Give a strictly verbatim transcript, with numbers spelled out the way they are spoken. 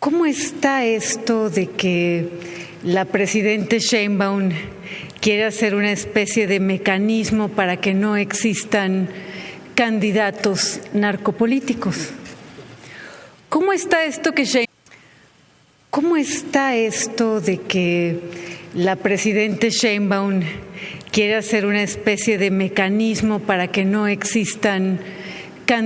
¿Cómo está esto de que la presidenta Sheinbaum quiere hacer una especie de mecanismo para que no existan candidatos narcopolíticos? ¿Cómo está esto que Shein- ¿Cómo está esto de que la presidenta Sheinbaum quiere hacer una especie de mecanismo para que no existan